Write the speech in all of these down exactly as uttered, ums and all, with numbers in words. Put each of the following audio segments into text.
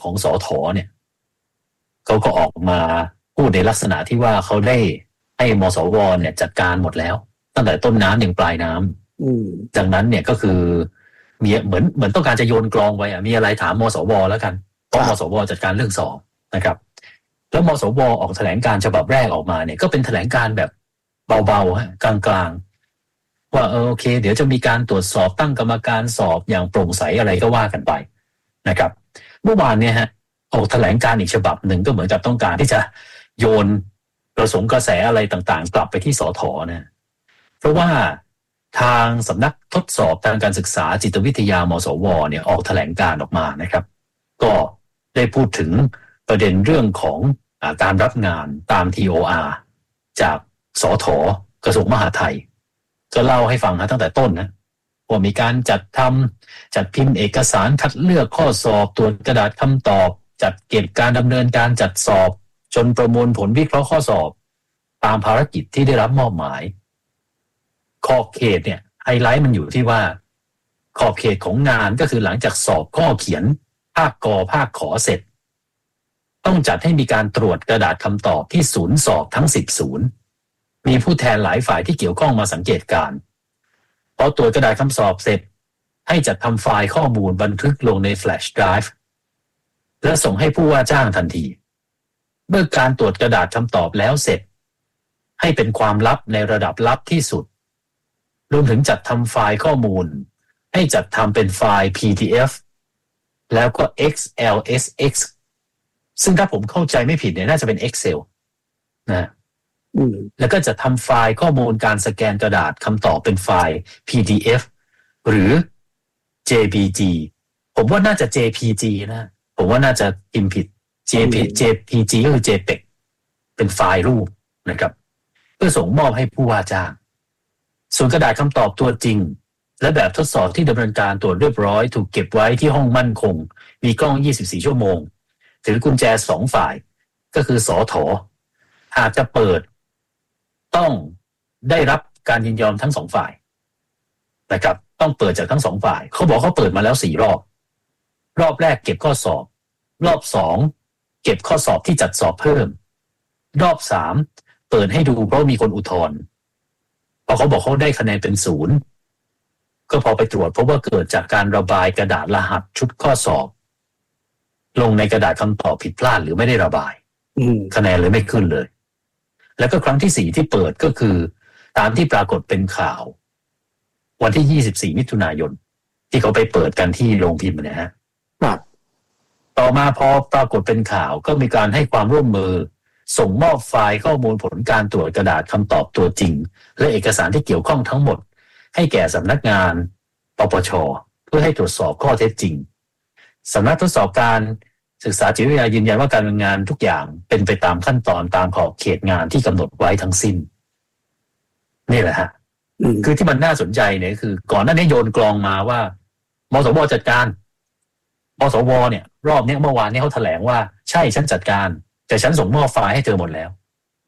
ของสทเนี่ยเขาก็ออกมาพูดในลักษณะที่ว่าเขาได้ให้มสวเนี่ยจัดการหมดแล้วตั้งแต่ต้นน้ำถึงปลายน้ำดังนั้นเนี่ยก็คือมีเหมือนเหมือนต้องการจะโยนกลองไว้อะมีอะไรถามมสวแล้วกันเพราะมสวจัดการเรื่องสอบนะครับแล้วมสวออกแถลงการฉบับแรกออกมาเนี่ยก็เป็นแถลงการแบบเบาๆฮะกลางๆว่าเออโอเคเดี๋ยวจะมีการตรวจสอบตั้งกรรมการสอบอย่างโปร่งใสอะไรก็ว่ากันไปนะครับเมื่อวานเนี่ยฮะออกแถลงการอีกฉบับหนึ่งก็เหมือนกับต้องการที่จะโยนกระสงกระแสอะไรต่างๆกลับไปที่สทนะเพราะว่าทางสำนักทดสอบทางการศึกษาจิตวิทยามสวเนี่ยออกแถลงการออกมานะครับก็ได้พูดถึงประเด็นเรื่องของอ่าการรับงานตาม ที โอ อาร์ จากสทกระทรวงมหาดไทยก็เล่าให้ฟังนะตั้งแต่ต้นนะว่ามีการจัดทำจัดพิมพ์เอกสารคัดเลือกข้อสอบตรวจกระดาษคำตอบจัดเก็บการดำเนินการจัดสอบจนประมวลผลวิเคราะห์ข้อสอบตามภารกิจที่ได้รับมอบหมายขอบเขตเนี่ยไฮไลท์มันอยู่ที่ว่าขอบเขตของงานก็คือหลังจากสอบข้อเขียนภาคกอภาคขอเสร็จต้องจัดให้มีการตรวจกระดาษคำตอบที่ศูนย์สอบทั้งสิบศูนย์มีผู้แทนหลายฝ่ายที่เกี่ยวข้องมาสังเกตการณ์พอตรวจกระดาษคำสอบเสร็จให้จัดทำไฟล์ข้อมูลบันทึกลงใน Flash Drive และส่งให้ผู้ว่าจ้างทันทีเมื่อการตรวจกระดาษคำตอบแล้วเสร็จให้เป็นความลับในระดับลับที่สุดรวมถึงจัดทำไฟล์ข้อมูลให้จัดทำเป็นไฟล์ พี ดี เอฟ แล้วก็ เอ็กซ์ แอล เอส เอ็กซ์ ซึ่งถ้าผมเข้าใจไม่ผิดเนี่ยน่าจะเป็น Excel นะแล้วก็จะทำไฟล์ข้อมูลการสแกนกระดาษคำตอบเป็นไฟล์ พี ดี เอฟ หรือ เจ พี จี ผมว่าน่าจะ เจ พี จี นะผมว่าน่าจะพิมพ์ผิด เจ พี เจ พี จี ก็คือ JPEG เป็นไฟล์รูปนะครับเพื่อส่งมอบให้ผู้ว่าจ้างส่วนกระดาษคำตอบตัวจริงและแบบทดสอบที่ดำเนินการตรวจเรียบร้อยถูกเก็บไว้ที่ห้องมั่นคงมีกล้องยี่สิบสี่ชั่วโมงถือกุญแจสองฝ่ายก็คือสทหากจะเปิดต้องได้รับการยินยอมทั้งสองฝ่ายนะครับต้องเปิดจากทั้งสองฝ่ายเขาบอกเขาเปิดมาแล้วสี่รอบรอบแรกเก็บข้อสอบรอบสองเก็บข้อสอบที่จัดสอบเพิ่มรอบสามเปิดให้ดูเพราะมีคนอุทธรณ์พอเขาบอกเขาได้คะแนนเป็นศูนย์ก็พอไปตรวจพบว่าเกิดจากการระบายกระดาษรหัสชุดข้อสอบลงในกระดาษคำตอบผิดพลาดหรือไม่ได้ระบายคะแนนเลยไม่ขึ้นเลยแล้วก็ครั้งที่สี่ที่เปิดก็คือตามที่ปรากฏเป็นข่าววันที่ยี่สิบสี่มิถุนายนที่เขาไปเปิดกันที่โรงพิมพ์นะฮะครับต่อมาพอปรากฏเป็นข่าวก็มีการให้ความร่วมมือส่งมอบไฟล์ข้อมูลผลการตรวจกระดาษคำตอบตัวจริงและเอกสารที่เกี่ยวข้องทั้งหมดให้แก่สำนักงานปปช.เพื่อให้ตรวจสอบข้อเท็จจริงสำนักทดสอบการศึกษาจิตวิทยายืนยันว่าการดำเนินงานทุกอย่างเป็นไปตามขั้นตอนตามขอบเขตงานที่กำหนดไว้ทั้งสิ้นนี่แหละฮะคือที่มันน่าสนใจเนี่ยคือก่อนหน้านี้โยนกลองมาว่ามสวจัดการมสวเนี่ยรอบนี้เมื่อวานนี้เขาแถลงว่าใช่ฉันจัดการแต่ฉันส่งมอบไฟล์ให้เธอหมดแล้ว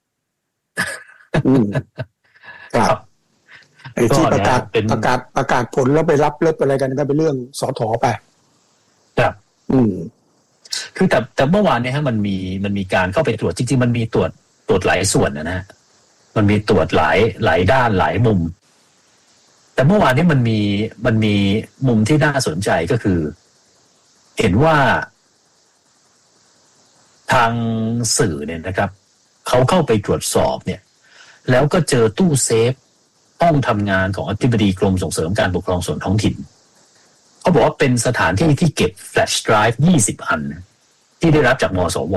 ครับไอ้ที่ประกาศประกาศประกาศผลแล้วไปรับเลิกอะไรกันก็เป็นเรื่องสทไปครับอืมคือแต่แต่เมื่อวานเนี่ยฮะมันมีมันมีการเข้าไปตรวจจริงๆมันมีตรวจตรวจหลายส่วนนะฮะมันมีตรวจหลายหลายด้านหลายมุมแต่เมื่อวานนี้มันมีมันมีมุมที่น่าสนใจก็คือเห็นว่าทางสื่อเนี่ยนะครับเขาเข้าไปตรวจสอบเนี่ยแล้วก็เจอตู้เซฟห้องทำงานของอธิบดีกรมส่งเสริมการปกครองส่วนท้องถิ่นเขาบอกว่าเป็นสถานที่ที่เก็บแฟลชไดรฟ์ยี่สิบอันที่ได้รับจากมสว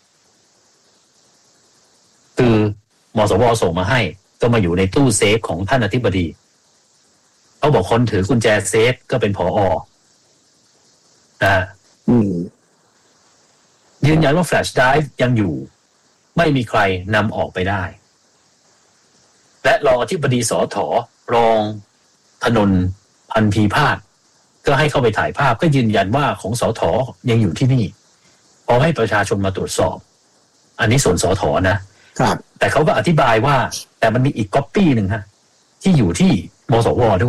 คือมสวส่งมาให้ก็มาอยู่ในตู้เซฟของท่านอธิบดีเขาบอกคนถือกุญแจเซฟก็เป็นผอ.นะอืมยืนยันว่าแฟลชไดรฟ์ยังอยู่ไม่มีใครนำออกไปได้และรองอธิบดีสทรองธนนท์พันธีพาสก็ให้เข้าไปถ่ายภาพก็ยืนยันว่าของสทยังอยู่ที่นี่พอให้ประชาชนมาตรวจสอบอันนี้ส่วนสทนะครับแต่เขาก็อธิบายว่าแต่มันมีอีกก๊อปปี้หนึ่งฮะที่อยู่ที่มสวด้วย